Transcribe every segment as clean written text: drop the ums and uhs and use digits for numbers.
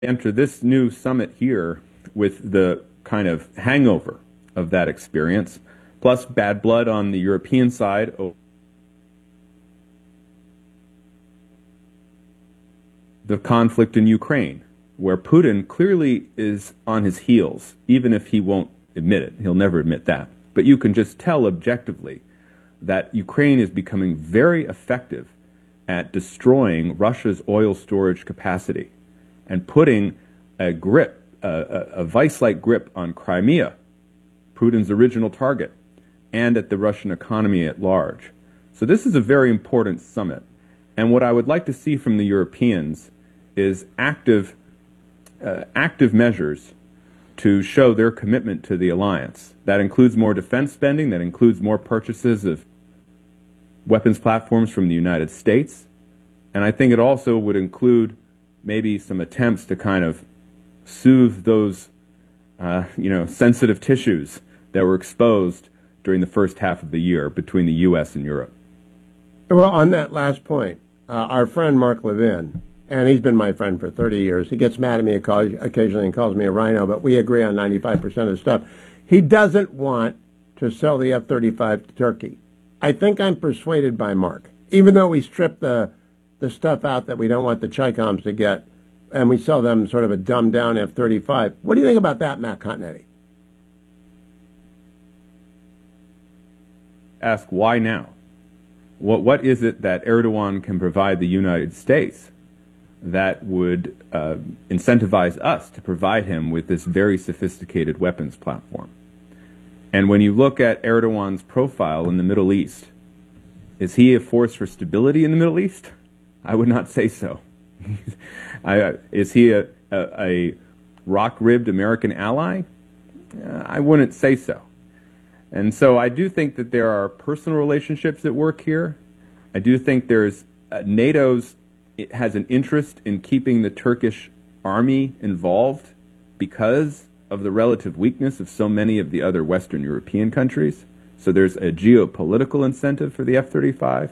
enter this new summit here with the kind of hangover of that experience, plus bad blood on the European side. The conflict in Ukraine, where Putin clearly is on his heels, even if he won't admit it. He'll never admit that. But you can just tell objectively that Ukraine is becoming very effective at destroying Russia's oil storage capacity and putting a grip, a vice-like grip on Crimea, Putin's original target, and at the Russian economy at large. So this is a very important summit. And what I would like to see from the Europeans is active measures to show their commitment to the alliance. That includes more defense spending, that includes more purchases of weapons platforms from the United States, and I think it also would include maybe some attempts to kind of soothe those sensitive tissues that were exposed during the first half of the year between the U.S. and Europe. Well, on that last point, our friend Mark Levin, and he's been my friend for 30 years. He gets mad at me occasionally and calls me a rhino, but we agree on 95% of the stuff. He doesn't want to sell the F-35 to Turkey. I think I'm persuaded by Mark. Even though we strip the stuff out that we don't want the Chikoms to get, and we sell them sort of a dumbed-down F-35. What do you think about that, Matt Continetti? Ask why now? What is it that Erdogan can provide the United States that would incentivize us to provide him with this very sophisticated weapons platform? And when you look at Erdogan's profile in the Middle East, is he a force for stability in the Middle East? I would not say so. Is he a rock-ribbed American ally? I wouldn't say so. And so I do think that there are personal relationships at work here. I do think there's NATO's it has an interest in keeping the Turkish army involved because of the relative weakness of so many of the other Western European countries. So there's a geopolitical incentive for the F-35.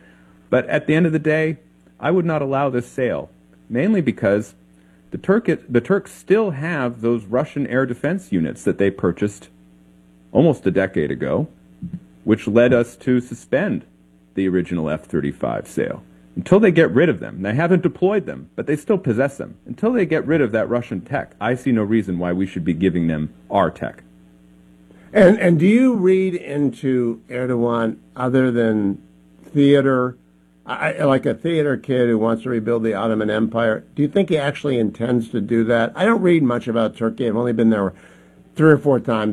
But at the end of the day, I would not allow this sale, mainly because the Turks still have those Russian air defense units that they purchased almost a decade ago, which led us to suspend the original F-35 sale. Until they get rid of them, they haven't deployed them, but they still possess them. Until they get rid of that Russian tech, I see no reason why we should be giving them our tech. And do you read into Erdogan other than theater, like a theater kid who wants to rebuild the Ottoman Empire? Do you think he actually intends to do that? I don't read much about Turkey. I've only been there 3 or 4 times.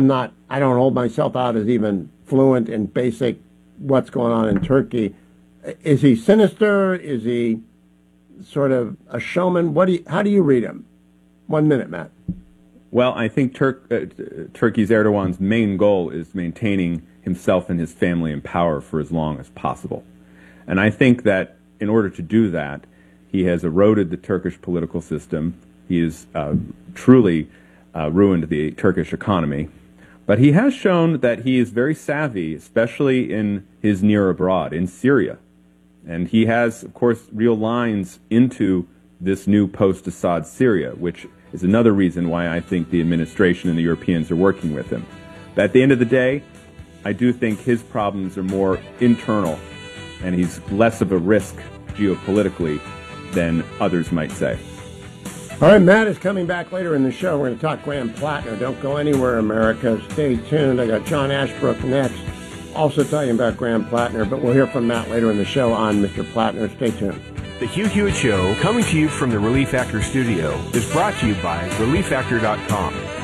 I don't hold myself out as even fluent in basic what's going on in Turkey. Is he sinister? Is he sort of a showman? How do you read him? 1 minute, Matt. Well, I think Turkey's Erdogan's main goal is maintaining himself and his family in power for as long as possible. And I think that in order to do that, he has eroded the Turkish political system. He has truly ruined the Turkish economy. But he has shown that he is very savvy, especially in his near abroad, in Syria. And he has, of course, real lines into this new post-Assad Syria, which is another reason why I think the administration and the Europeans are working with him. But at the end of the day, I do think his problems are more internal, and he's less of a risk geopolitically than others might say. All right, Matt is coming back later in the show. We're going to talk Graham Plattner. Don't go anywhere, America. Stay tuned. I got John Ashbrook next. Also talking about Graham Plattner, but we'll hear from Matt later in the show on Mr. Plattner. Stay tuned. The Hugh Hewitt Show, coming to you from the Relief Factor studio, is brought to you by ReliefFactor.com.